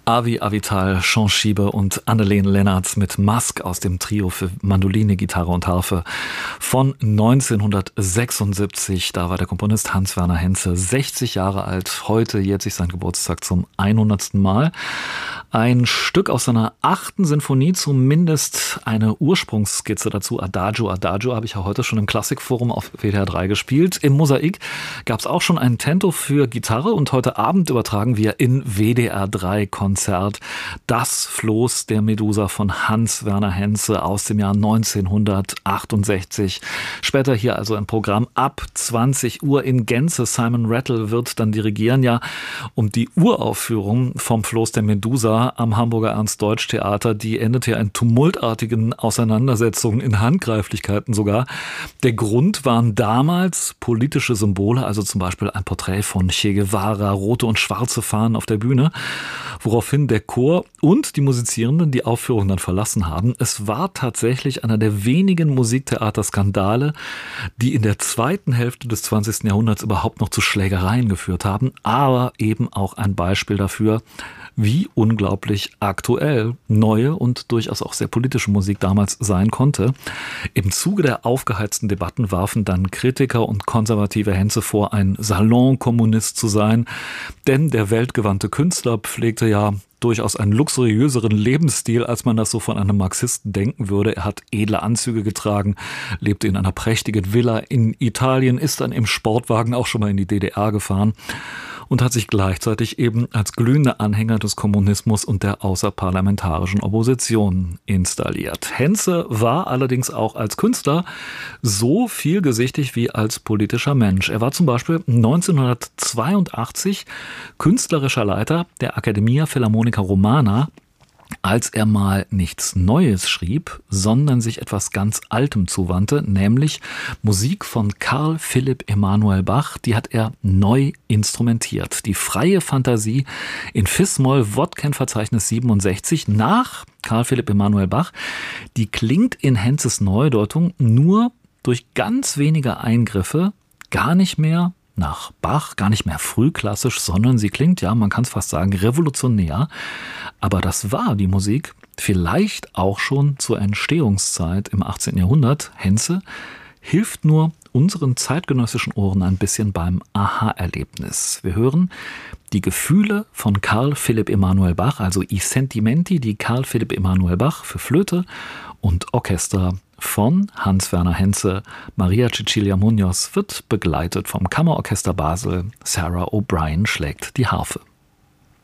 Avi Avital, Jean Schieber und Anneleen Lennartz mit Mask aus dem Trio für Mandoline, Gitarre und Harfe von 1976. Da war der Komponist Hans-Werner Henze 60 Jahre alt. Heute jährt sich sein Geburtstag zum 100. Mal. Ein Stück aus seiner 8. Sinfonie, zumindest eine Ursprungsskizze dazu. Adagio, Adagio habe ich ja heute schon im Klassikforum auf WDR 3 gespielt. Im Mosaik gab es auch schon ein Tento für Gitarre und heute Abend übertragen wir in WDR 3 Konzert das Floß der Medusa von Hans-Werner Henze aus dem Jahr 1968. Später hier also ein Programm ab 20 Uhr in Gänze. Simon Rattle wird dann dirigieren, ja, um die Uraufführung vom Floß der Medusa am Hamburger Ernst-Deutsch-Theater. Die endete ja in tumultartigen Auseinandersetzungen, in Handgreiflichkeiten sogar. Der Grund waren damals politische Symbole, also zum Beispiel ein Porträt von Che Guevara, rote und schwarze Fahnen auf der Bühne, woraufhin der Chor und die Musizierenden die Aufführung dann verlassen haben. Es war tatsächlich einer der wenigen Musiktheaterskandale, die in der zweiten Hälfte des 20. Jahrhunderts überhaupt noch zu Schlägereien geführt haben, aber eben auch ein Beispiel dafür, wie unglaublich aktuell neue und durchaus auch sehr politische Musik damals sein konnte. Im Zuge der aufgeheizten Debatten warfen dann Kritiker und konservative Henze vor, ein Salonkommunist zu sein, denn der weltgewandte Künstler pflegte ja durchaus einen luxuriöseren Lebensstil, als man das so von einem Marxisten denken würde. Er hat edle Anzüge getragen, lebte in einer prächtigen Villa in Italien, ist dann im Sportwagen auch schon mal in die DDR gefahren und hat sich gleichzeitig eben als glühender Anhänger des Kommunismus und der außerparlamentarischen Opposition installiert. Henze war allerdings auch als Künstler so vielgesichtig wie als politischer Mensch. Er war zum Beispiel 1982 künstlerischer Leiter der Accademia Philharmonica Romana, als er mal nichts Neues schrieb, sondern sich etwas ganz Altem zuwandte, nämlich Musik von Carl Philipp Emanuel Bach. Die hat er neu instrumentiert. Die freie Fantasie in Fis-Moll, Wodken-Verzeichnis 67 nach Carl Philipp Emanuel Bach. Die klingt in Henzes Neudeutung nur durch ganz wenige Eingriffe gar nicht mehr nach Bach, gar nicht mehr frühklassisch, sondern sie klingt, ja, man kann es fast sagen, revolutionär. Aber das war die Musik vielleicht auch schon zur Entstehungszeit im 18. Jahrhundert. Henze hilft nur unseren zeitgenössischen Ohren ein bisschen beim Aha-Erlebnis. Wir hören die Gefühle von Carl Philipp Emanuel Bach, also I Sentimenti di Carl Philipp Emanuel Bach für Flöte und Orchester von Hans-Werner Henze. Maria Cecilia Munoz wird begleitet vom Kammerorchester Basel. Sarah O'Brien schlägt die Harfe.